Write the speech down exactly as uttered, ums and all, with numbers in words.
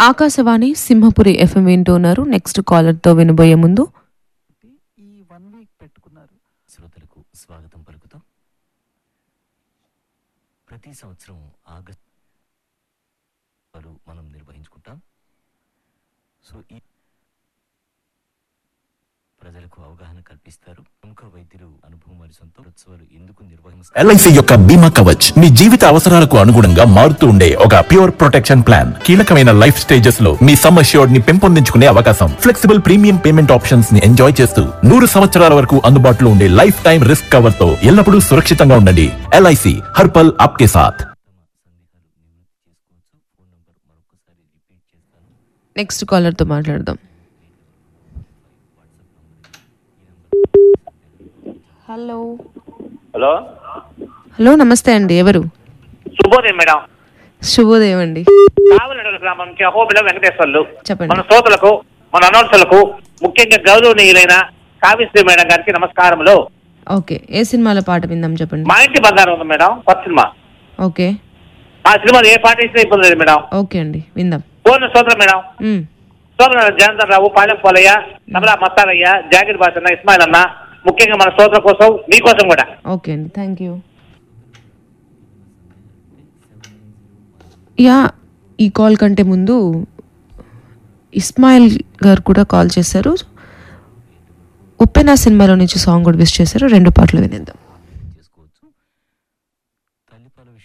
Akashvani Simhapuri FM వింటూ ఉన్నారు. Next కాలర్తో వినబోయే ముందు ఈ వన్ వీక్ పెట్టుకున్నారు. శ్రోతలకు స్వాగతం పలుకుతాం. ప్రతి సంవత్సరం ఆగస్టు మనం నిర్వహించుకుంటాం. సో ఈ ప్రజలకు అవగాహన కల్పిస్తారు. ప్రముఖ వైద్యులు అనుభవం మరియు సొంత ఉత్సవాలు ఎందుకు నిర్వహిస్తారు. ఎల్ఐసి యొక్క బీమా కవచ్ మీ జీవిత అవసరాలకు అనుగుణంగా మారుతూ ఉండే ఒక ప్యూర్ ప్రొటెక్షన్ ప్లాన్. కీలకమైన లైఫ్ స్టేజెస్ లో మీ సమ్ అష్యూర్డ్ ని పెంపొందించుకునే అవకాశం, ఫ్లెక్సిబుల్ ప్రీమియం పేమెంట్ ఆప్షన్స్ ని ఎంజాయ్ చేస్తూ నూరు సంవత్సరాల వరకు అందుబాటులో ఉండే లైఫ్ టైం రిస్క్ కవర్ తో ఎల్లప్పుడూ సురక్షితంగా ఉండండి. ఎల్ఐసి హర్పల్ ఆప్కే సాథ్. నెక్స్ట్ కాలర్తో మాట్లాడదాం. హలో హలో హలో నమస్తే అండి. ఎవరు? శుభోదయం మేడం. శుభోదయం అండి. కావలనగర్ గ్రామం నుంచి అహోబిల వెంకటేశ్వర్లు. చెప్పండి. మన శ్రోతలకు, మన అనౌన్సర్లకు, ముఖ్యంగా గౌరవనీయులైన కావ్యశ్రీ మేడం గారికి నమస్కారములు. ఓకే, ఏ సినిమాలో పాట విందాం చెప్పండి. మా ఇంటి బంగారం ఉంది మేడం, కొత్త సినిమా. ఓకే, ఆ సినిమాలో ఏ పాట ఇచ్చినా ఇబ్బంది లేదు మేడం. ఓకే అండి, విందాం. ఫోన్ శ్రోతలు మేడం, మ్, శ్రోతలు జయంతర్ రావు, పాలెం పోలయ్య, నమలా మస్తారయ్య, జాగిర్ బాసన్న, ఇస్మాయిల్ అన్న, ముఖ్యంగా మన శ్రోతల కోసం, మీకోసం కూడా. ఓకే అండి, థ్యాంక్ యూ. యా, ఈ కాల్ కంటే ముందు ఇస్మాయిల్ గారు కూడా కాల్ చేశారు. ఉప్పెన సినిమాలో నుంచి సాంగ్ కూడా విష్ చేశారు. రెండు పాటలు వినేద్దాం.